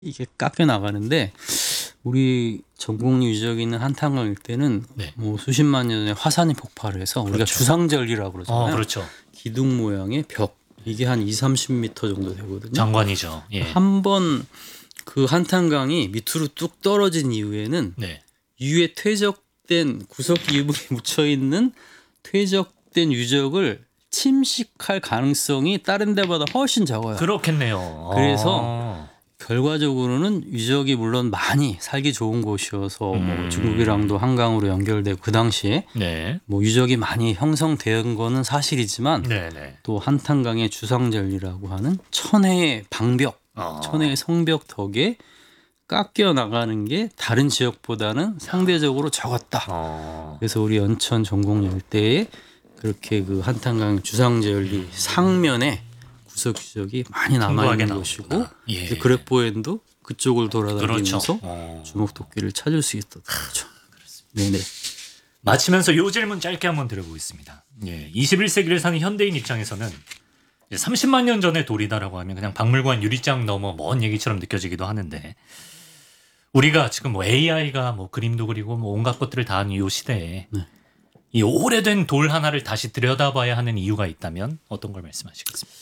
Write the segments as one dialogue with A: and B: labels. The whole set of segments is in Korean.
A: 이게 깎여 나가는데 우리 전곡 유적이 있는 한탄강 일대는
B: 네.
A: 뭐 수십만 년 전에 화산이 폭발해서 우리가
B: 그렇죠.
A: 주상절리라고 그러잖아요.
B: 그렇죠.
A: 기둥 모양의 벽 이게 한 2-30m 정도 되거든요.
B: 장관이죠. 예.
A: 한 번 그 한탄강이 밑으로 뚝 떨어진 이후에는
B: 네.
A: 위에 퇴적된 구석기 유분이 묻혀 있는 퇴적된 유적을 침식할 가능성이 다른 데보다 훨씬 적어요.
B: 그렇겠네요.
A: 그래서 결과적으로는 유적이 물론 많이 살기 좋은 곳이어서 뭐 중국이랑도 한강으로 연결되고 그 당시에
B: 네.
A: 뭐 유적이 많이 형성된 거는 사실이지만
B: 네네.
A: 또 한탄강의 주상절리라고 하는 천혜의 방벽, 천혜의 성벽 덕에 깎여 나가는 게 다른 지역보다는 상대적으로 적었다. 그래서 우리 연천 전곡 열대에 그렇게 그 한탄강 주상절리 상면에 구석 유적이 많이 남아 있는 것이고,
B: 예.
A: 그래포엔도 그쪽을 돌아다니면서
B: 그렇죠.
A: 주먹토끼를 찾을 수 있었던 거죠. 네네.
B: 마치면서 요 질문 짧게 한번 드려보겠습니다. 예. 21세기를 사는 현대인 입장에서는 30만 년 전의 돌이다라고 하면 그냥 박물관 유리장 넘어 먼 얘기처럼 느껴지기도 하는데, 우리가 지금 뭐 AI가 뭐 그림도 그리고 뭐 온갖 것들을 다 하는 이 시대에
A: 네.
B: 이 오래된 돌 하나를 다시 들여다봐야 하는 이유가 있다면 어떤 걸 말씀하시겠습니까?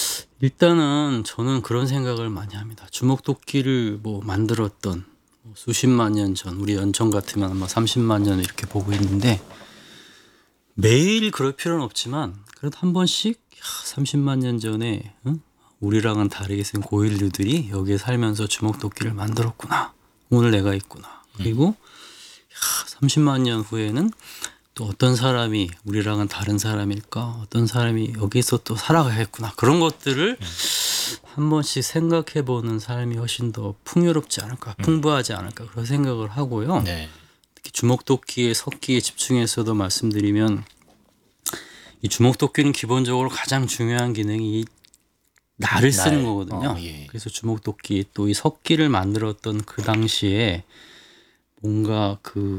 A: 일단은 저는 그런 생각을 많이 합니다. 주먹도끼를 뭐 만들었던 수십만 년 전, 우리 연천 같으면 아마 30만 년 이렇게 보고 있는데 매일 그럴 필요는 없지만 그래도 한 번씩 30만 년 전에 우리랑은 다르게 생긴 고인류들이 여기에 살면서 주먹도끼를 만들었구나. 오늘 내가 있구나. 그리고 30만 년 후에는 또 어떤 사람이 우리랑은 다른 사람일까? 어떤 사람이 여기서 또 살아가겠구나. 그런 것들을 한 번씩 생각해 보는 삶이 훨씬 더 풍요롭지 않을까, 풍부하지 않을까 그런 생각을 하고요.
B: 네.
A: 특히 주먹도끼의 석기에 집중해서도 말씀드리면 이 주먹도끼는 기본적으로 가장 중요한 기능이 날을 쓰는 거거든요.
B: 예.
A: 그래서 주먹도끼 또 이 석기를 만들었던 그 당시에 뭔가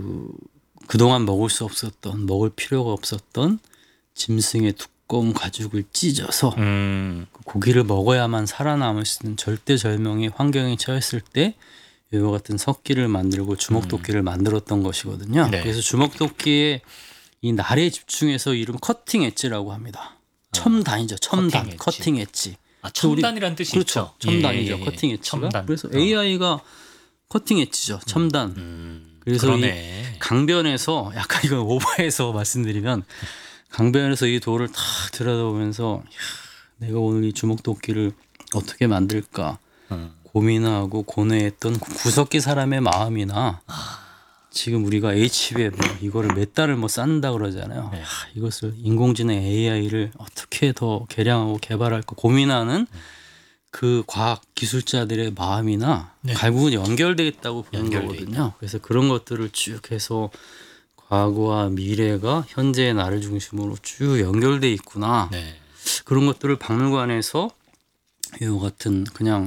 A: 그동안 먹을 수 없었던, 먹을 필요가 없었던 짐승의 두꺼운 가죽을 찢어서 그 고기를 먹어야만 살아남을 수 있는 절대절명의 환경에 처했을 때 이와 같은 석기를 만들고 주먹도끼를 만들었던 것이거든요.
B: 네.
A: 그래서 주먹도끼의 이 날에 집중해서 이름 커팅 엣지라고 합니다. 첨단이죠. 첨단. 커팅 엣지.
B: 첨단이란 뜻이
A: 그렇죠.
B: 있죠.
A: 첨단이죠.
B: 예.
A: 커팅 엣지가.
B: 첨단.
A: 그래서 AI가 커팅 엣지죠. 첨단. 그래서
B: 그러네.
A: 이 강변에서 약간 이건 오버해서 말씀드리면 강변에서 이 돌을 탁 들여다보면서 내가 오늘 이 주먹도끼를 어떻게 만들까 고민하고 고뇌했던 구석기 사람의 마음이나 지금 우리가 HB에 뭐 이거를 몇 달을 뭐 쌓는다 그러잖아요.
B: 네.
A: 이것을 인공지능 AI를 어떻게 더 개량하고 개발할까 고민하는 그 과학 기술자들의 마음이나
B: 네.
A: 결국은 연결되어 있다고 보는
B: 연결돼
A: 거거든요. 그래서 그런 것들을 쭉 해서 과거와 미래가 현재의 나를 중심으로 쭉 연결돼 있구나.
B: 네.
A: 그런 것들을 박물관에서 이와 같은 그냥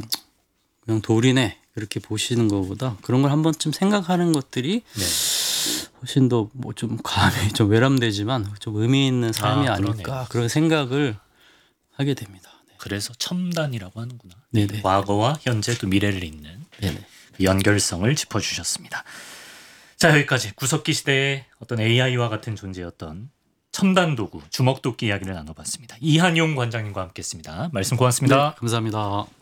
A: 돌이네 이렇게 보시는 것보다 그런 걸 한 번쯤 생각하는 것들이
B: 네.
A: 훨씬 더 뭐 좀 감이 좀 외람되지만 좀 의미 있는 삶이 아닐까
B: 그러네요.
A: 그런 생각을 하게 됩니다. 네.
B: 그래서 첨단이라고 하는구나.
A: 네네.
B: 과거와 현재 또 미래를 잇는
A: 네네.
B: 그 연결성을 짚어주셨습니다. 자, 여기까지 구석기 시대의 어떤 AI와 같은 존재였던 첨단 도구 주먹도끼 이야기를 나눠봤습니다. 이한용 관장님과 함께했습니다. 말씀 고맙습니다.
A: 네, 감사합니다.